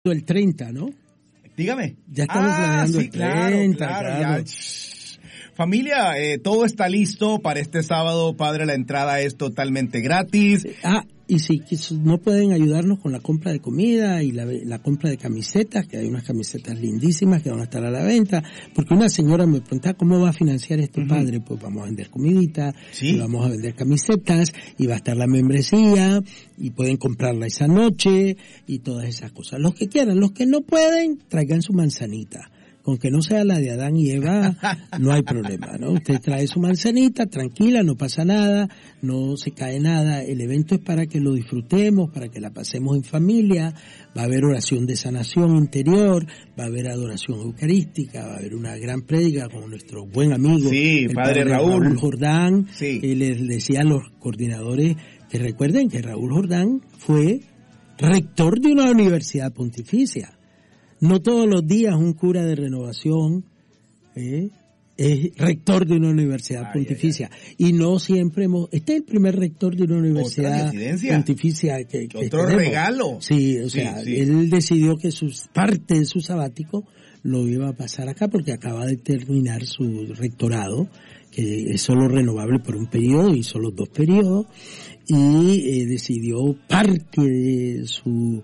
el 30, ¿no? Dígame. Ya estamos planeando el 30, claro. Familia, todo está listo para este sábado, padre, la entrada es totalmente gratis. Y si no pueden ayudarnos con la compra de comida y la compra de camisetas, que hay unas camisetas lindísimas que van a estar a la venta, porque una señora me preguntaba cómo va a financiar esto, padre, pues vamos a vender comidita, y vamos a vender camisetas, y va a estar la membresía, y pueden comprarla esa noche, y todas esas cosas. Los que quieran, los que no pueden, traigan su manzanita. Con que no sea la de Adán y Eva, no hay problema, ¿no? Usted trae su manzanita, tranquila, no pasa nada, no se cae nada. El evento es para que lo disfrutemos, para que la pasemos en familia. Va a haber oración de sanación interior, va a haber adoración eucarística, va a haber una gran prédica con nuestro buen amigo, el padre Raúl Jordán. Y les decía a los coordinadores que recuerden que Raúl Jordán fue rector de una universidad pontificia. No todos los días un cura de renovación es rector de una universidad pontificia. Y no siempre este es el primer rector de una universidad pontificia que otro tenemos. Regalo. Sí, o sea, él decidió que parte de su sabático lo iba a pasar acá porque acaba de terminar su rectorado, que es solo renovable por un periodo y solo 2 periodos, y decidió parte de su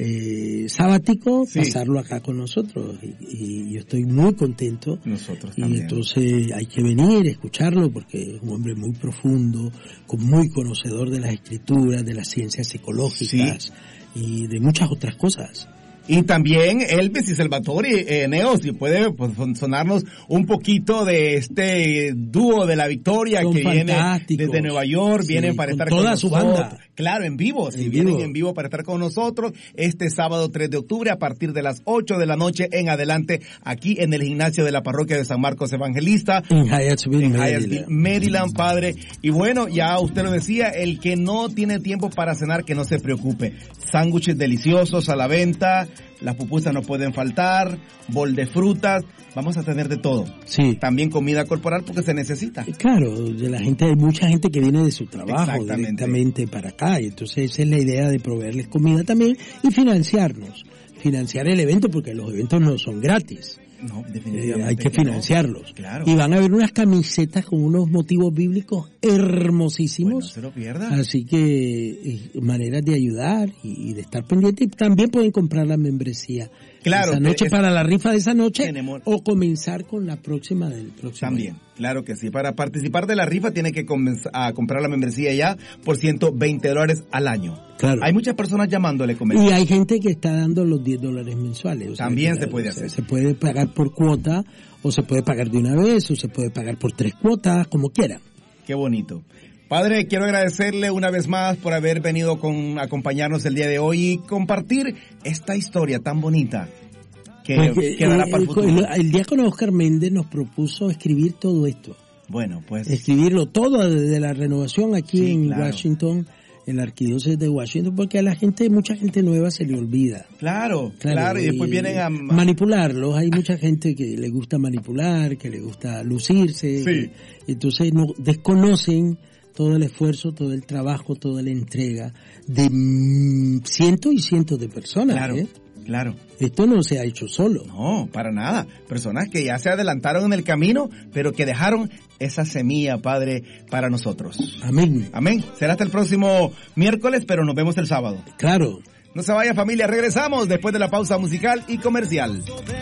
sabático pasarlo acá con nosotros y yo estoy muy contento. Nosotros y también. Entonces hay que venir, escucharlo, porque es un hombre muy profundo, muy conocedor de las escrituras, de las ciencias psicológicas y de muchas otras cosas. Y también Elvis y Salvatore, Neo, si puede pues, sonarnos un poquito de este dúo de la victoria. Son que viene desde Nueva York, vienen para estar con nosotros. Toda su banda. Claro, en vivo, vienen en vivo para estar con nosotros este sábado 3 de octubre a partir de las 8 de la noche en adelante, aquí en el gimnasio de la parroquia de San Marcos Evangelista. En Hyattsville, Maryland, padre. Y bueno, ya usted lo decía, el que no tiene tiempo para cenar, que no se preocupe. Sándwiches deliciosos a la venta. Las pupusas no pueden faltar, bol de frutas, vamos a tener de todo. Sí. También comida corporal porque se necesita. Claro, hay mucha gente que viene de su trabajo directamente para acá, y entonces esa es la idea de proveerles comida también y financiar el evento porque los eventos no son gratis. No, definitivamente. Hay que financiarlos. No. Claro. Y van a haber unas camisetas con unos motivos bíblicos hermosísimos. Bueno, no se lo pierda. Así que maneras de ayudar y de estar pendiente. Y también pueden comprar la membresía. Claro. Esa noche para la rifa de esa noche o comenzar con la próxima del próximo también. año. Claro que sí. Para participar de la rifa tiene que a comprar la membresía ya por $120 al año. Claro. Hay muchas personas llamándole comer. Y hay gente que está dando los $10 mensuales. O sea, también se puede hacer. Se puede pagar por cuota, o se puede pagar de una vez, o se puede pagar por 3 cuotas, como quiera. Qué bonito. Padre, quiero agradecerle una vez más por haber venido a acompañarnos el día de hoy y compartir esta historia tan bonita que quedará para el futuro. El diácono Oscar Méndez nos propuso escribir todo esto. Bueno, pues... escribirlo todo desde la renovación aquí en Washington, en la arquidiócesis de Washington, porque a mucha gente nueva se le olvida. Claro, y después vienen a... manipularlos. Hay mucha gente que le gusta manipular, que le gusta lucirse. Sí. Entonces desconocen todo el esfuerzo, todo el trabajo, toda la entrega de cientos y cientos de personas. Claro. Esto no se ha hecho solo. No, para nada. Personas que ya se adelantaron en el camino, pero que dejaron esa semilla, Padre, para nosotros. Amén. Amén. Será hasta el próximo miércoles, pero nos vemos el sábado. Claro. No se vaya, familia. Regresamos después de la pausa musical y comercial.